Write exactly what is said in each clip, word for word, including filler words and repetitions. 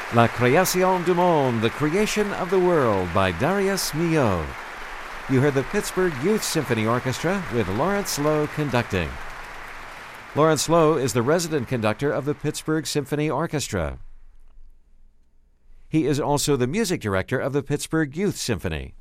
La Création du Monde, The Creation of the World by Darius Milhaud. You heard the Pittsburgh Youth Symphony Orchestra with Lawrence Lowe conducting. Lawrence Lowe is the resident conductor of the Pittsburgh Symphony Orchestra. He is also the music director of the Pittsburgh Youth Symphony.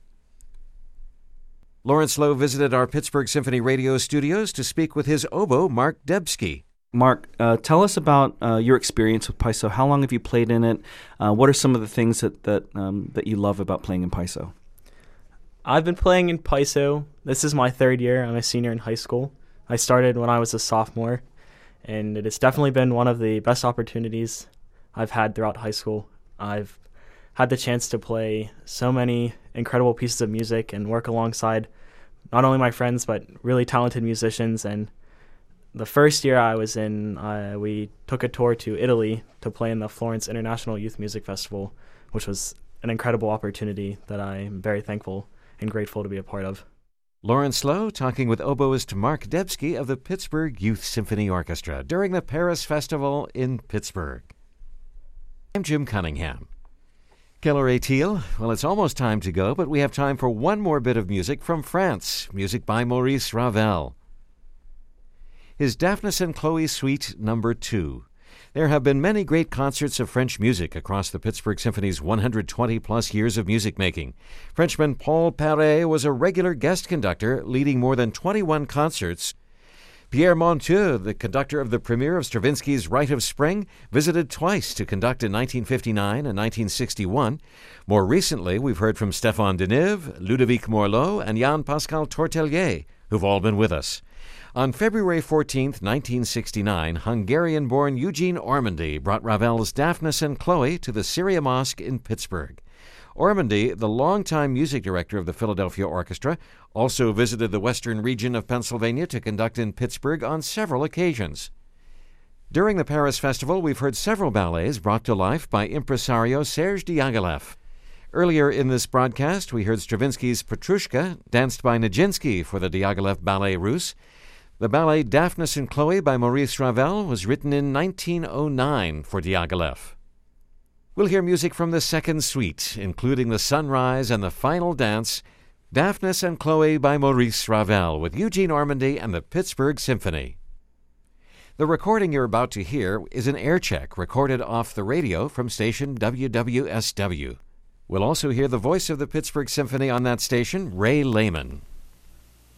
Lawrence Lowe visited our Pittsburgh Symphony radio studios to speak with his oboe, Mark Debski. Mark, uh, tell us about uh, your experience with Paiso. How long have you played in it? Uh, what are some of the things that that, um, that you love about playing in Paiso? I've been playing in Paiso. This is my third year. I'm a senior in high school. I started when I was a sophomore, and it has definitely been one of the best opportunities I've had throughout high school. I've had the chance to play so many incredible pieces of music and work alongside not only my friends, but really talented musicians. And the first year I was in, uh, we took a tour to Italy to play in the Florence International Youth Music Festival, which was an incredible opportunity that I'm very thankful and grateful to be a part of. Lawrence Lowe talking with oboist Mark Debski of the Pittsburgh Youth Symphony Orchestra during the Paris Festival in Pittsburgh. I'm Jim Cunningham. Keller Teal, well, it's almost time to go, but we have time for one more bit of music from France, music by Maurice Ravel. His Daphnis and Chloe Suite Number Two. There have been many great concerts of French music across the Pittsburgh Symphony's one hundred twenty plus years of music making. Frenchman Paul Paré was a regular guest conductor, leading more than twenty-one concerts. Pierre Monteux, the conductor of the premiere of Stravinsky's Rite of Spring, visited twice to conduct in nineteen fifty-nine and nineteen sixty-one. More recently, we've heard from Stéphane Deneuve, Ludovic Morlot, and Jan-Pascal Tortelier, who've all been with us. On February fourteenth, nineteen sixty-nine, Hungarian-born Eugene Ormandy brought Ravel's Daphnis and Chloe to the Syria Mosque in Pittsburgh. Ormandy, the longtime music director of the Philadelphia Orchestra, also visited the western region of Pennsylvania to conduct in Pittsburgh on several occasions. During the Paris Festival, we've heard several ballets brought to life by impresario Serge Diaghilev. Earlier in this broadcast, we heard Stravinsky's Petrushka, danced by Nijinsky for the Diaghilev Ballet Russe. The ballet Daphnis and Chloe by Maurice Ravel was written in nineteen oh nine for Diaghilev. We'll hear music from the second suite, including the sunrise and the final dance, Daphnis and Chloe by Maurice Ravel with Eugene Ormandy and the Pittsburgh Symphony. The recording you're about to hear is an air check recorded off the radio from station W W S W. We'll also hear the voice of the Pittsburgh Symphony on that station, Ray Lehman.